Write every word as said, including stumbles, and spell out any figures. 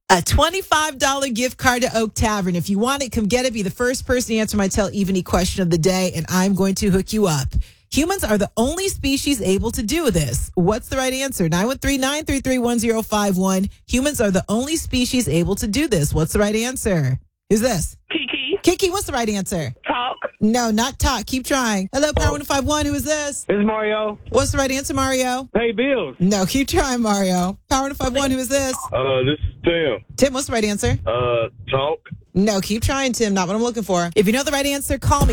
A twenty-five dollars gift card to Oak Tavern. If you want it, come get it. Be the first person to answer my Tell Evany question of the day, and I'm going to hook you up. Humans are the only species able to do this. What's the right answer? nine one three, nine three three, one zero five one. Humans are the only species able to do this. What's the right answer? Who's this? Kiki. Kiki, what's the right answer? Talk. No, not talk. Keep trying. Hello, Power one oh five one. Who is this? It's Mario. What's the right answer, Mario? Pay bills. No, keep trying, Mario. Power one oh five one. Who is this? Uh, this is Tim. Tim, what's the right answer? Uh, talk. No, keep trying, Tim. Not what I'm looking for. If you know the right answer, call me.